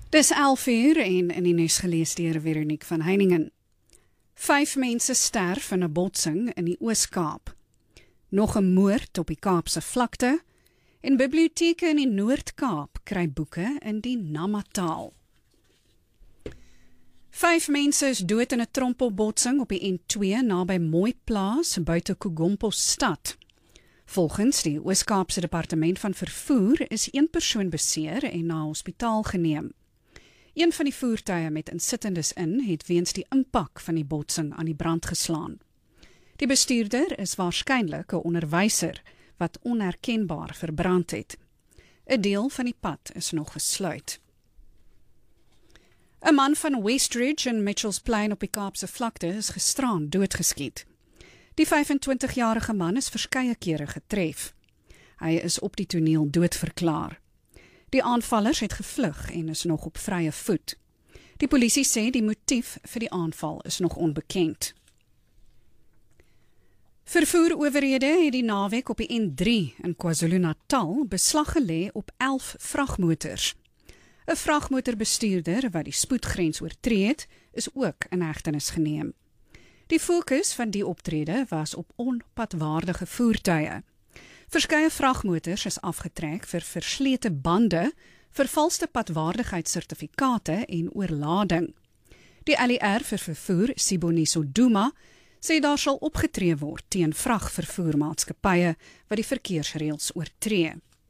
Dis 11 uur en in die nuus gelees deur Veronique van Heiningen. 5 mense sterf in 'n botsing in die Oos-Kaap. Nog 'n moord op die Kaapse vlakte en biblioteke in die Noord-Kaap kry boeke in die Nama-taal. 5 mense is dood in 'n trompelbotsing op die N2 naby Mooiplaas buite Kogompos stad. Volgens die Oos-Kaapse Departement van Vervoer is 1 persoon beseer en na hospitaal geneem. Een van die voertuie met insittendes in het weens die impak van die botsing aan die brand geslaan. Die bestuurder is waarskynlik 'n onderwyser wat onherkenbaar verbrand het. 'n Deel van die pad is nog gesluit. 'n Man van Westridge in Mitchells Plain op die Kaapse vlakte is gisteraan doodgeskiet. Die 25-jarige man is verskeie kere getref. Hy is op die toneel doodverklaar. Die aanvallers het gevlug en is nog op vrye voet. Die polisie sê die motief vir die aanval is nog onbekend. Vervoerowerhede het die naweek op die N3 in KwaZulu-Natal beslag gelê op 11 vragmotors. 'n Vragmotorbestuurder wat die spoedgrens oortree het, is ook in hegtenis geneem. Die fokus van die optrede was op onpadwaardige voertuie. Verskeie vragmotors is afgetrek vir verslete bande, vervalste padwaardigheidssertifikate en oorlading. Die LER vir vervoer, Siboniso Duma, sê daar sal opgetree word teen vragvervoermaatskappye wat die verkeersreëls oortree.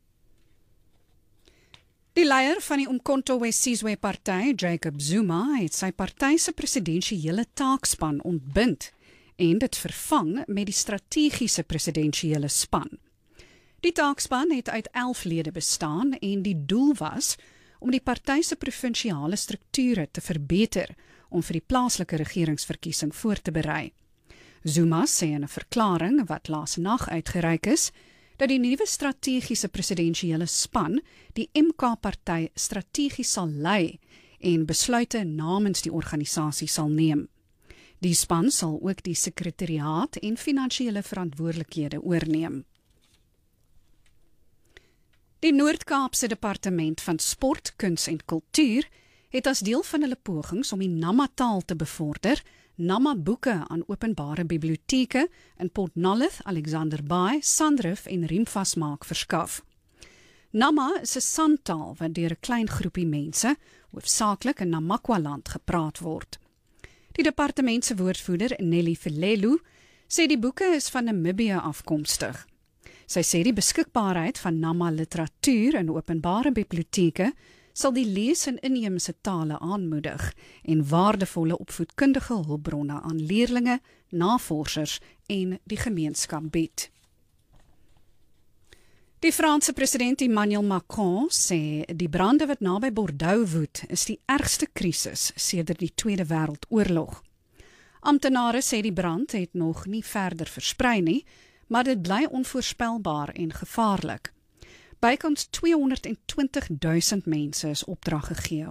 Die leier van die Umkhonto we Sizwe party, Jacob Zuma, het sy party se presidensiële taakspan ontbind en dit vervang met die strategiese presidensiële span. Die taakspan het uit 11 lede bestaan en die doel was om die party se provinsiale strukture te verbeter om vir die plaaslike regeringsverkiesing voor te berei. Zuma sê in 'n verklaring wat laasnag uitgereik is, dat die nuwe strategiese presidensiële span die MK-party strategies sal lei en besluite namens die organisasie sal neem. Die span sal ook die sekretariaat en finansiële verantwoordelikhede oorneem. Die Noord-Kaapse Departement van Sport, Kuns en Kultuur het as deel van hulle pogings om die Nama-taal te bevorder, Nama-boeke aan openbare biblioteke in Port Nolloth, Alexander Bay, Sandrift en Riemvasmaak verskaf. Nama is 'n San-taal wat deur 'n klein groepie mense, hoofsaaklik in Namakwa-land, gepraat word. Die departement se woordvoerder, Nelly Velelu, sê die boeke is van Namibië afkomstig. Sy sê die beskikbaarheid van Nama-literatuur in openbare biblioteke sal die lees in inheemse tale aanmoedig en waardevolle opvoedkundige hulpbronne aan leerlinge, navorsers en die gemeenskap bied. Die Franse president Emmanuel Macron sê die brande wat naby Bordeaux woed is die ergste krisis sedert die Tweede Wêreldoorlog. Amptenare sê die brand het nog nie verder versprei nie, maar dit bly onvoorspelbaar en gevaarlik. Bykans 220.000 mense is opdrag gegee